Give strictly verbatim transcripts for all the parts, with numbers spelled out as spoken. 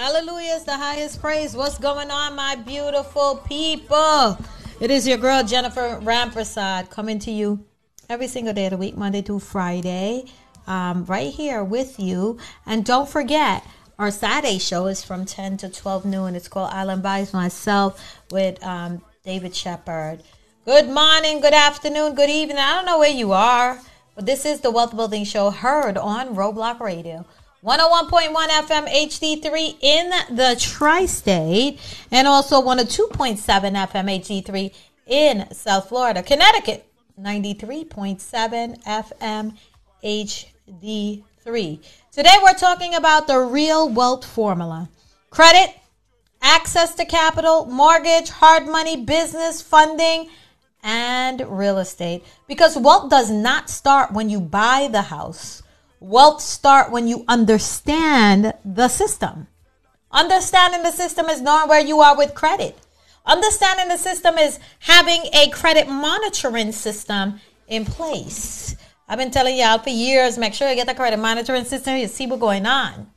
Hallelujah is the highest praise. What's going on, my beautiful people? It is your girl, Jennifer Rampersad, coming to you every single day of the week, Monday through Friday, um, right here with you. And don't forget, our Saturday show is from ten to twelve noon. It's called Island Vibes, myself with um, David Shepard. Good morning, good afternoon, good evening. I don't know where you are, but this is the Wealth Building Show heard on Roadblock Radio. one oh one point one F M H D three in the tri-state, and also one oh two point seven F M H D three in South Florida. Connecticut, ninety-three point seven F M H D three. Today we're talking about the real wealth formula. Credit, access to capital, mortgage, hard money, business, funding, and real estate. Because wealth does not start when you buy the house. Wealth start when you understand the system. Understanding the system is knowing where you are with credit. Understanding the system is having a credit monitoring system in place. I've been telling y'all for years, make sure you get the credit monitoring system. You see what's going on.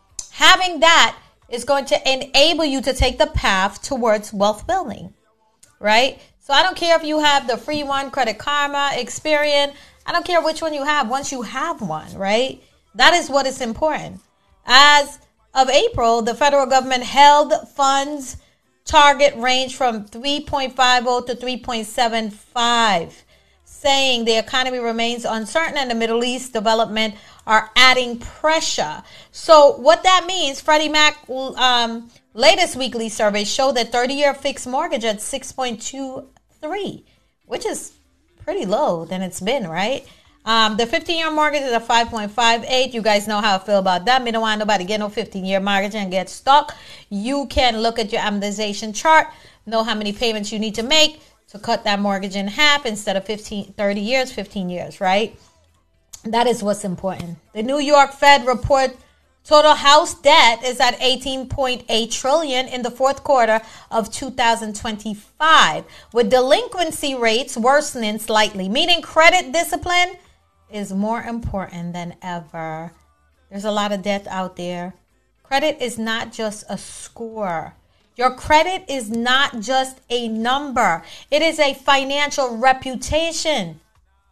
Having that is going to enable you to take the path towards wealth building, right? So I don't care if you have the free one, Credit Karma, Experian. I don't care which one you have once you have one, right? That is what is important. As of April, the federal government held funds target range from three point five zero to three point seven five, saying the economy remains uncertain and the Middle East development are adding pressure. So what that means, Freddie Mac um, latest weekly survey showed that thirty-year fixed mortgage at six point two three, which is pretty low than it's been, right? Um, the fifteen-year mortgage is a five point five eight. You guys know how I feel about that. Me don't want nobody get no fifteen-year mortgage and get stuck. You can look at your amortization chart, know how many payments you need to make to cut that mortgage in half instead of fifteen, thirty years, fifteen years, right? That is what's important. The New York Fed report total house debt is at eighteen point eight trillion dollars in the fourth quarter of two thousand twenty-five, with delinquency rates worsening slightly, meaning credit discipline is more important than ever. There's a lot of debt out there. Credit is not just a score. Your credit is not just a number. It is a financial reputation.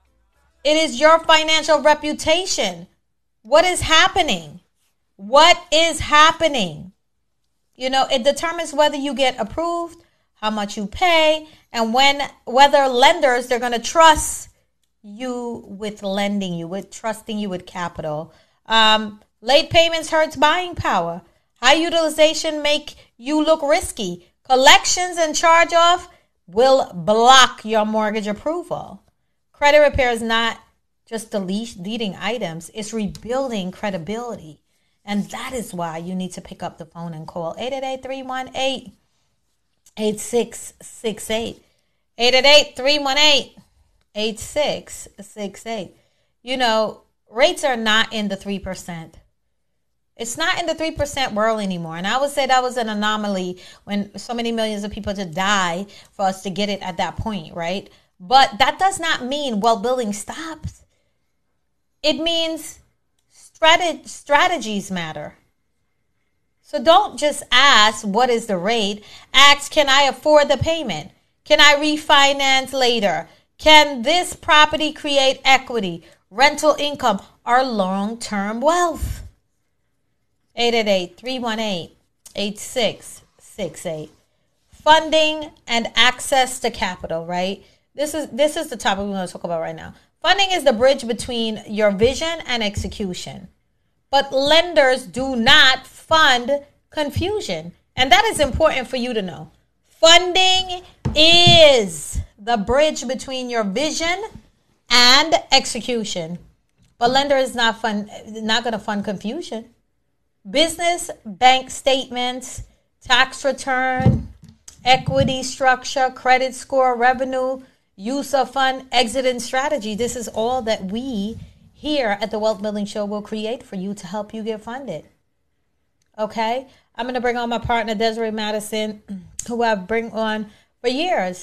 It is your financial reputation. What is happening? What is happening? You know, it determines whether you get approved, how much you pay, and when whether lenders, they're going to trust you with lending you, with trusting you with capital. Um, late payments hurts buying power. High utilization make you look risky. Collections and charge off will block your mortgage approval. Credit repair is not just deleting items. It's rebuilding credibility. And that is why you need to pick up the phone and call eight eight eight, three one eight, eight six six eight. eight eight eight, three one eight, eight six six eight. You know, rates are not in the three percent. It's not in the three percent world anymore. And I would say that was an anomaly when so many millions of people just die for us to get it at that point, right? But that does not mean wealth building stops. It means strateg- strategies matter. So don't just ask, what is the rate? Ask, can I afford the payment? Can I refinance later? Can this property create equity, rental income, or long-term wealth? eight eight eight, three one eight, eight six six eight. Funding and access to capital, right? This is this is the topic we want to talk about right now. Funding is the bridge between your vision and execution. But lenders do not fund confusion. And that is important for you to know. Funding is the bridge between your vision and execution. But lender is not fund, not going to fund confusion. Business, bank statements, tax return, equity structure, credit score, revenue, use of fund, exit and strategy. This is all that we here at the Wealth Building Show will create for you to help you get funded. Okay? I'm going to bring on my partner, Desiree Madison, who I've bring on for years.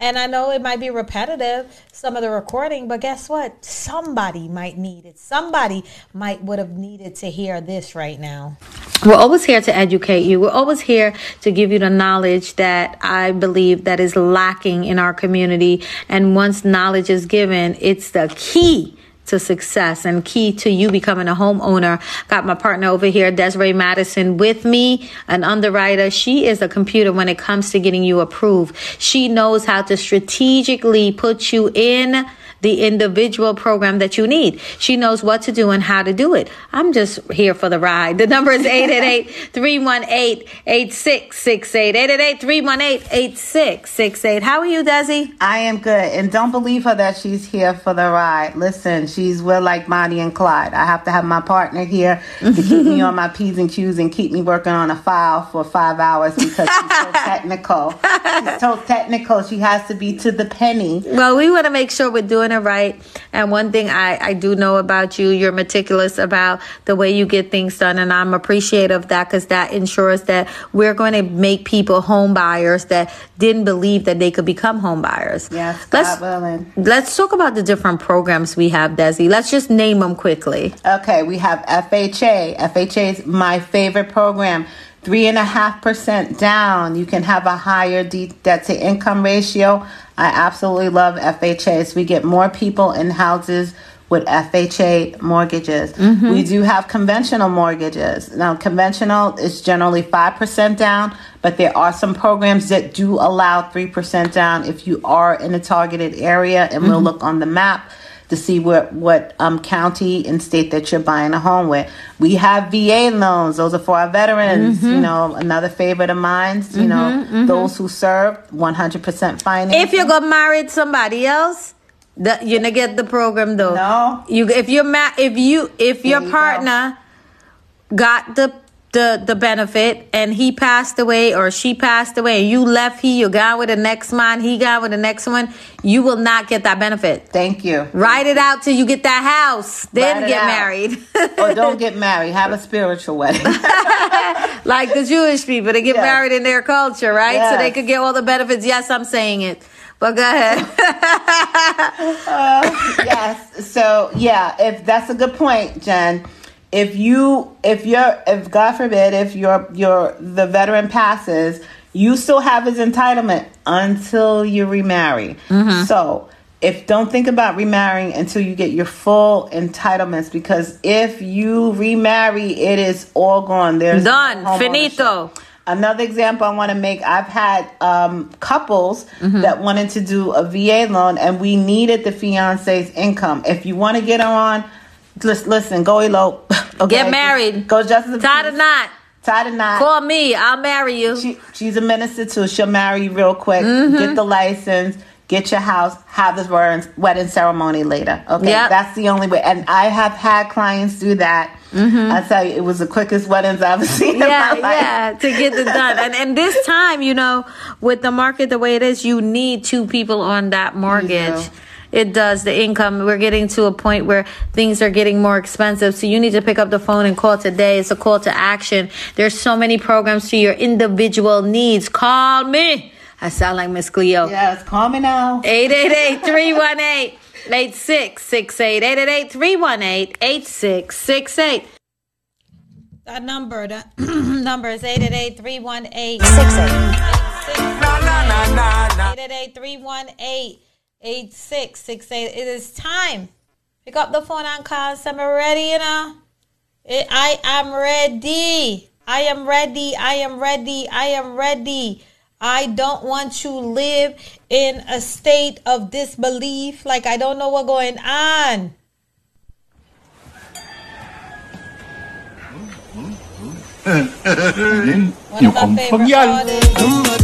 And I know it might be repetitive, some of the recording, but guess what? Somebody might need it. Somebody might would have needed to hear this right now. We're always here to educate you. We're always here to give you the knowledge that I believe that is lacking in our community. And once knowledge is given, it's the key to success and key to you becoming a homeowner. Got my partner over here, Desiree Madison, with me, an underwriter. She is a computer when it comes to getting you approved. She knows how to strategically put you in the individual program that you need. She knows what to do and how to do it. I'm just here for the ride. The number is eight eight eight, three one eight, eight six six eight. eight eight eight, three one eight, eight six six eight. How are you, Desi? I am good. And don't believe her that she's here for the ride. Listen, she's we're like Bonnie and Clyde. I have to have my partner here to keep me on my P's and Q's and keep me working on a file for five hours because she's so technical. She's so technical. She has to be to the penny. Well, we want to make sure we're doing it right. And one thing I, I do know about you, you're meticulous about the way you get things done. And I'm appreciative of that because that ensures that we're going to make people home buyers that didn't believe that they could become home buyers. Yes, let's, God willing. Let's talk about the different programs we have, Desi. Let's just name them quickly. Okay, we have F H A. F H A is my favorite program. Three and a half percent down. You can have a higher debt to income ratio. I absolutely love F H As. We get more people in houses with F H A mortgages. Mm-hmm. We do have conventional mortgages. Now, conventional is generally five percent down, but there are some programs that do allow three percent down if you are in a targeted area, and mm-hmm. we'll look on the map to see what, what um, county and state that you're buying a home with. We have V A loans. Those are for our veterans. Mm-hmm. You know, another favorite of mine. You mm-hmm, know, mm-hmm. those who served, one hundred percent financing. If you got married somebody else, the, you're gonna get the program though. No. You if you're ma- if you if your you partner go. got the the the benefit and he passed away or she passed away and you left he you got with the next man he got with the next one, you will not get that benefit. Thank you. Write it out till you get that house, then get out. Married. Or don't get married, have a spiritual wedding. Like the Jewish people, they get yes. married in their culture, right? Yes. So they could get all the benefits. Yes, I'm saying it, but go ahead. uh, yes, so yeah, if that's a good point, Jen. If you, if you're, if God forbid, if your your the veteran passes, you still have his entitlement until you remarry. Mm-hmm. So, if don't think about remarrying until you get your full entitlements, because if you remarry, it is all gone. There's done, no finito. Another example I want to make: I've had um, couples mm-hmm. that wanted to do a V A loan, and we needed the fiance's income. If you want to get her on. Listen, listen, go elope. Okay? Get married. Go justice. Tie the knot. Tie the knot. Call me. I'll marry you. She, she's a minister too. She'll marry you real quick. Mm-hmm. Get the license. Get your house. Have this wedding ceremony later. Okay, yep. That's the only way. And I have had clients do that. Mm-hmm. I tell you, it was the quickest weddings I've ever seen yeah, in my life. Yeah, to get it done. And and this time, you know, with the market the way it is, you need two people on that mortgage. It does. The income, we're getting to a point where things are getting more expensive. So you need to pick up the phone and call today. It's a call to action. There's so many programs to your individual needs. Call me. I sound like Miss Cleo. Yes, call me now. eight eight eight, three one eight, eight six six eight. eight eight eight, three one eight, eight six six eight. That number, that number is eight eight eight, three one eight, six eight. eight eight eight, three one eight, eight six six eight. It is time. Pick up the phone and call. I'm ready, you know. It, I am ready. I am ready. I am ready. I am ready. I don't want to live in a state of disbelief, like I don't know what's going on. One of my favorite artists.